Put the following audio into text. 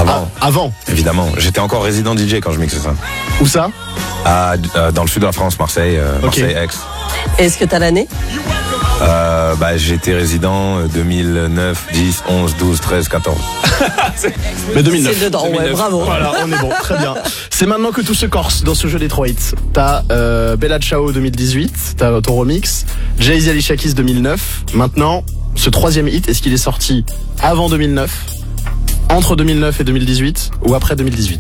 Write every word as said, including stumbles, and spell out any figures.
Avant. Ah, avant. Évidemment. J'étais encore résident D J quand je mixais ça. Où ça? À, euh, dans le sud de la France, Marseille, euh, Okay. Marseille, Aix. Est-ce que t'as l'année? Euh, bah, j'étais résident euh, deux mille neuf, dix, onze, douze, treize, quatorze. Mais deux mille neuf. C'est dedans, deux mille neuf. ouais, bravo. Voilà, on est bon, très bien. C'est maintenant que tout se corse dans ce jeu des trois hits. T'as euh, Bella Ciao deux mille dix-huit, t'as ton remix, Jay-Z Alicia Keys deux mille neuf. Maintenant, ce troisième hit, est-ce qu'il est sorti avant deux mille neuf, entre deux mille neuf et deux mille dix-huit ou après deux mille dix-huit?